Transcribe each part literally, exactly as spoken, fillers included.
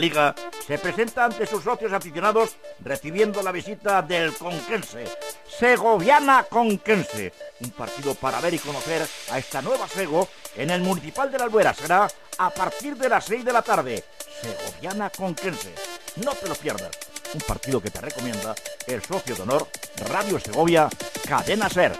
Liga se presenta ante sus socios aficionados recibiendo la visita del Conquense, Segoviana Conquense, un partido para ver y conocer a esta nueva Sego en el Municipal de la Albuera. Será a partir de las seis de la tarde, Segoviana Conquense. No te lo pierdas, un partido que te recomienda el socio de honor Radio Segovia, Cadena SER.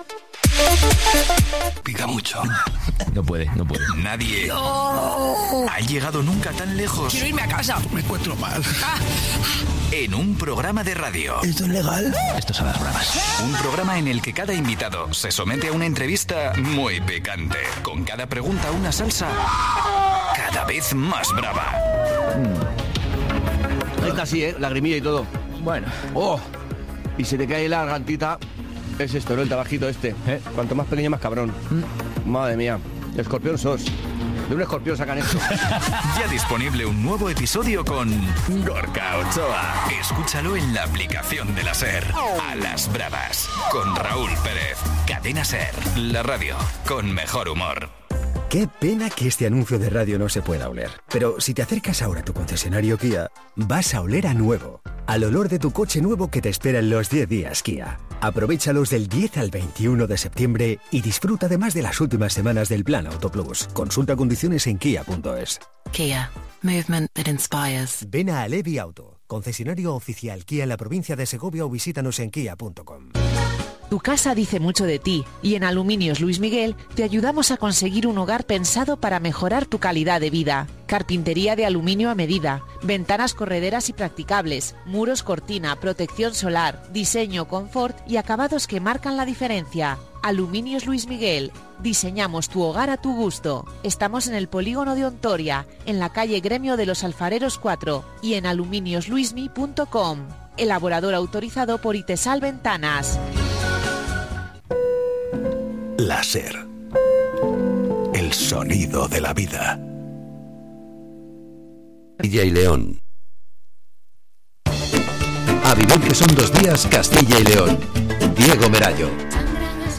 Pica mucho. No puede, no puede. Nadie no. ha llegado nunca tan lejos. Quiero irme a casa. Me encuentro mal. En un programa de radio. ¿Esto es legal? Esto son las bravas. Un programa en el que cada invitado se somete a una entrevista muy picante. Con cada pregunta una salsa cada vez más brava. Mm. Ahí está así, ¿eh? Lagrimilla y todo. Bueno. Oh, y se te cae la gargantita. Es esto, ¿no? El trabajito este. ¿Eh? Cuanto más pequeño, más cabrón. Mm. Madre mía. Escorpión sos. De un escorpión sacan esto. Ya disponible un nuevo episodio con Gorka Ochoa. Escúchalo en la aplicación de la SER. A las bravas. Con Raúl Pérez. Cadena SER. La radio con mejor humor. Qué pena que este anuncio de radio no se pueda oler. Pero si te acercas ahora a tu concesionario Kia, vas a oler a nuevo. Al olor de tu coche nuevo que te espera en los diez días Kia. Aprovéchalos del diez al veintiuno de septiembre y disfruta además de las últimas semanas del Plan Auto Plus. Consulta condiciones en kia punto es. Kia. Movement that inspires. Ven a Alevi Auto, concesionario oficial Kia en la provincia de Segovia, o visítanos en kia punto com. Tu casa dice mucho de ti y en Aluminios Luis Miguel te ayudamos a conseguir un hogar pensado para mejorar tu calidad de vida. Carpintería de aluminio a medida, ventanas correderas y practicables, muros cortina, protección solar, diseño, confort y acabados que marcan la diferencia. Aluminios Luis Miguel. Diseñamos tu hogar a tu gusto. Estamos en el polígono de Ontoria, en la calle Gremio de los Alfareros cuatro y en aluminios luismi punto com. Elaborador autorizado por Itesal Ventanas. La SER. El sonido de la vida. Castilla y León. A vivir que son dos días, Castilla y León. Diego Merayo.